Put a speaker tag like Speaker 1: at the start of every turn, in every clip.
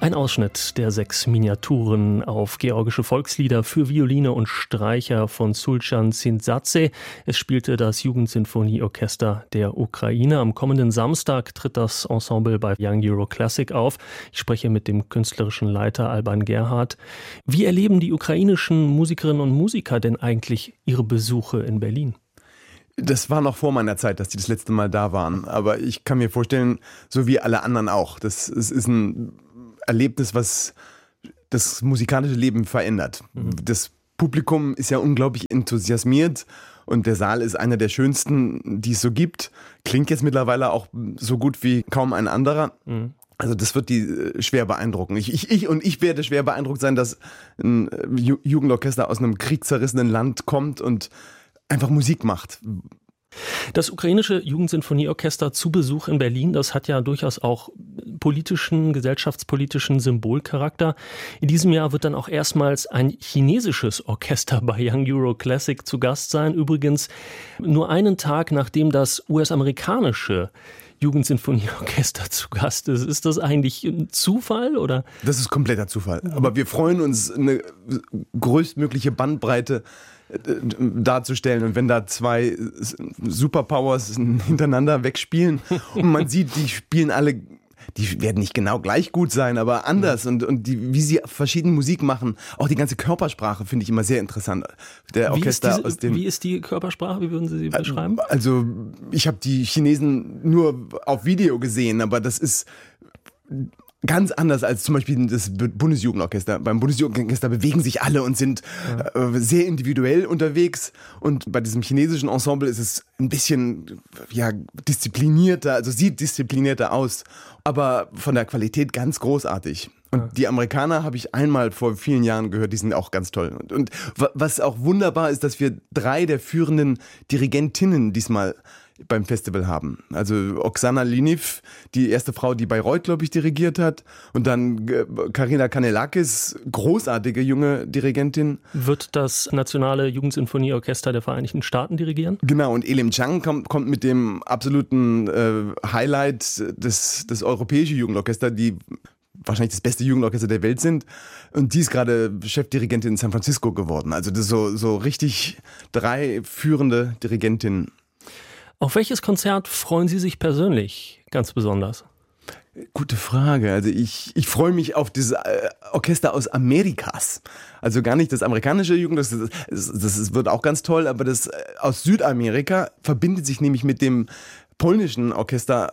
Speaker 1: Ein Ausschnitt der 6 Miniaturen auf georgische Volkslieder für Violine und Streicher von Sultan Tsintsadze. Es spielte das Jugendsinfonieorchester der Ukraine. Am kommenden Samstag tritt das Ensemble bei Young Euro Classic auf. Ich spreche mit dem künstlerischen Leiter Alban Gerhardt. Wie erleben die ukrainischen Musikerinnen und Musiker denn eigentlich ihre Besuche in Berlin?
Speaker 2: Das war noch vor meiner Zeit, dass die das letzte Mal da waren. Aber ich kann mir vorstellen, so wie alle anderen auch, das ist ein Erlebnis, was das musikalische Leben verändert. Das Publikum ist ja unglaublich enthusiasmiert und der Saal ist einer der schönsten, die es so gibt. Klingt jetzt mittlerweile auch so gut wie kaum ein anderer. Also das wird die schwer beeindrucken. Ich werde schwer beeindruckt sein, dass ein Jugendorchester aus einem kriegszerrissenen Land kommt und einfach Musik macht.
Speaker 1: Das ukrainische Jugendsinfonieorchester zu Besuch in Berlin, das hat ja durchaus auch politischen, gesellschaftspolitischen Symbolcharakter. In diesem Jahr wird dann auch erstmals ein chinesisches Orchester bei Young Euro Classic zu Gast sein. Übrigens nur einen Tag, nachdem das US-amerikanische Jugendsinfonieorchester zu Gast ist. Ist das eigentlich ein Zufall, oder?
Speaker 2: Das ist kompletter Zufall. Aber wir freuen uns, eine größtmögliche Bandbreite darzustellen. Und wenn da 2 Superpowers hintereinander wegspielen und man sieht, die spielen alle, die werden nicht genau gleich gut sein, aber anders und wie sie verschiedene Musik machen, auch die ganze Körpersprache finde ich immer sehr interessant. Der Orchester
Speaker 1: wie ist die Körpersprache? Wie würden Sie beschreiben?
Speaker 2: Also ich habe die Chinesen nur auf Video gesehen, aber das ist ganz anders als zum Beispiel das Bundesjugendorchester. Beim Bundesjugendorchester bewegen sich alle und sind sehr individuell unterwegs. Und bei diesem chinesischen Ensemble ist es ein bisschen disziplinierter, also sieht disziplinierter aus, aber von der Qualität ganz großartig. Und die Amerikaner habe ich einmal vor vielen Jahren gehört, die sind auch ganz toll. Und was auch wunderbar ist, dass wir 3 der führenden Dirigentinnen diesmal beim Festival haben. Also Oksana Liniv, die erste Frau, die Bayreuth, glaube ich, dirigiert hat. Und dann Karina Kanellakis, großartige junge Dirigentin.
Speaker 1: Wird das Nationale Jugendsinfonieorchester der Vereinigten Staaten dirigieren?
Speaker 2: Genau, und Elim Chang kommt mit dem absoluten Highlight des europäischen Jugendorchesters, die wahrscheinlich das beste Jugendorchester der Welt sind. Und die ist gerade Chefdirigentin in San Francisco geworden. Also das ist so richtig 3 führende Dirigentinnen.
Speaker 1: Auf welches Konzert freuen Sie sich persönlich ganz besonders?
Speaker 2: Gute Frage. Also ich freue mich auf dieses Orchester aus Amerikas. Also gar nicht das amerikanische Jugend, das wird auch ganz toll, aber das aus Südamerika verbindet sich nämlich mit dem polnischen Orchester,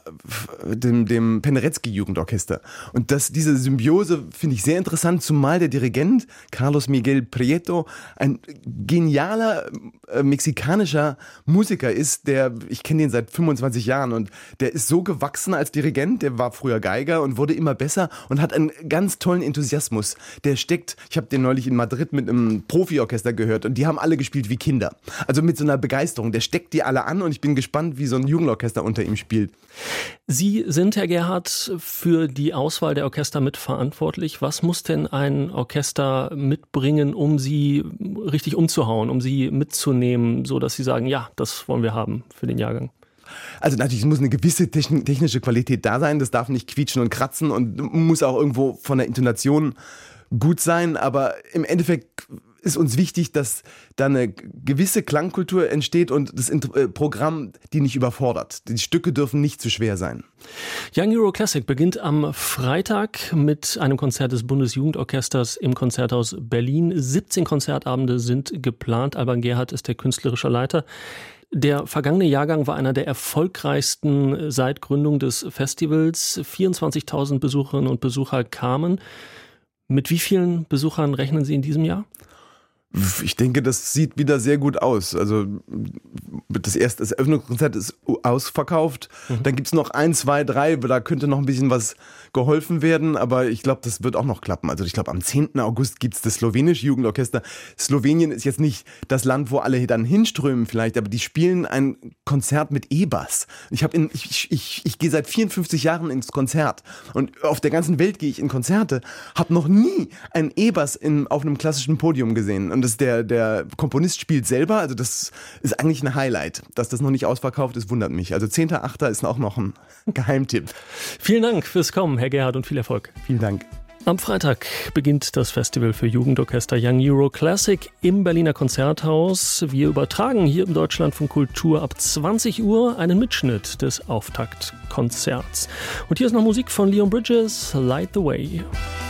Speaker 2: dem Penderecki-Jugendorchester. Und diese Symbiose finde ich sehr interessant, zumal der Dirigent Carlos Miguel Prieto ein genialer mexikanischer Musiker ist, ich kenne den seit 25 Jahren und der ist so gewachsen als Dirigent, der war früher Geiger und wurde immer besser und hat einen ganz tollen Enthusiasmus. Ich habe den neulich in Madrid mit einem Profiorchester gehört und die haben alle gespielt wie Kinder. Also mit so einer Begeisterung, der steckt die alle an und ich bin gespannt, wie so ein Jugendorchester unter ihm spielt.
Speaker 1: Sie sind, Herr Gerhardt, für die Auswahl der Orchester mitverantwortlich. Was muss denn ein Orchester mitbringen, um sie richtig umzuhauen, um sie mitzunehmen, so dass Sie sagen, ja, das wollen wir haben für den Jahrgang?
Speaker 2: Also natürlich muss eine gewisse technische Qualität da sein. Das darf nicht quietschen und kratzen und muss auch irgendwo von der Intonation gut sein. Aber im Endeffekt ist uns wichtig, dass da eine gewisse Klangkultur entsteht und das Programm die nicht überfordert. Die Stücke dürfen nicht zu schwer sein.
Speaker 1: Young Euro Classic beginnt am Freitag mit einem Konzert des Bundesjugendorchesters im Konzerthaus Berlin. 17 Konzertabende sind geplant. Alban Gerhardt ist der künstlerische Leiter. Der vergangene Jahrgang war einer der erfolgreichsten seit Gründung des Festivals. 24.000 Besucherinnen und Besucher kamen. Mit wie vielen Besuchern rechnen Sie in diesem Jahr?
Speaker 2: Ich denke, das sieht wieder sehr gut aus. Also das Eröffnungskonzert ist ausverkauft. Dann gibt es noch 1, 2, 3, da könnte noch ein bisschen was geholfen werden, aber ich glaube, das wird auch noch klappen. Also ich glaube, am 10. August gibt es das slowenische Jugendorchester. Slowenien ist jetzt nicht das Land, wo alle dann hinströmen vielleicht, aber die spielen ein Konzert mit E-Bass. Ich gehe seit 54 Jahren ins Konzert und auf der ganzen Welt gehe ich in Konzerte, habe noch nie einen E-Bass auf einem klassischen Podium gesehen. Und der Komponist spielt selber, also das ist eigentlich ein Highlight. Dass das noch nicht ausverkauft ist, wundert mich. Also 10.8. ist auch noch ein Geheimtipp.
Speaker 1: Vielen Dank fürs Kommen, Herr Gerhardt, und viel Erfolg.
Speaker 2: Vielen Dank.
Speaker 1: Am Freitag beginnt das Festival für Jugendorchester Young Euro Classic im Berliner Konzerthaus. Wir übertragen hier im Deutschlandfunk Kultur ab 20 Uhr einen Mitschnitt des Auftaktkonzerts. Und hier ist noch Musik von Leon Bridges, Light the Way.